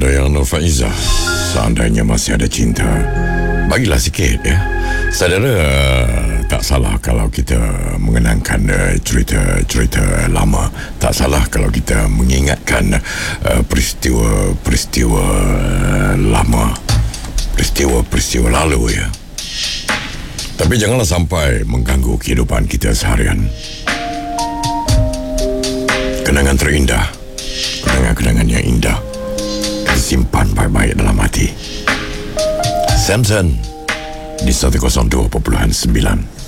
Dayang Nur Faizah, seandainya masih ada cinta, bagilah sikit ya. Saudara, tak salah kalau kita mengenangkan cerita-cerita lama. Tak salah kalau kita mengingatkan peristiwa-peristiwa lama, peristiwa-peristiwa lalu ya. Tapi janganlah sampai mengganggu kehidupan kita seharian. Kenangan terindah, kenangan-kenangan yang indah disimpan baik-baik dalam hati. Samson di 102.9.